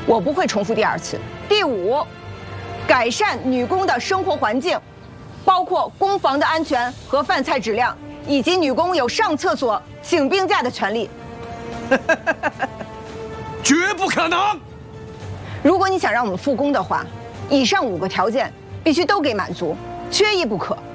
我不会重复第2次。第5，改善女工的生活环境，包括工房的安全和饭菜质量，以及女工有上厕所、请病假的权利。 绝不可能！ 如果你想让我们复工的话，以上5个条件必须都给满足，缺一不可。